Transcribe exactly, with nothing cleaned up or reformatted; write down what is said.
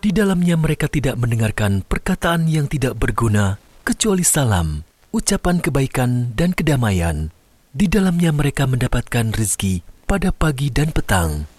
Di dalamnya mereka tidak mendengarkan perkataan yang tidak berguna, kecuali salam, ucapan kebaikan dan kedamaian. Di dalamnya mereka mendapatkan rezeki pada pagi dan petang.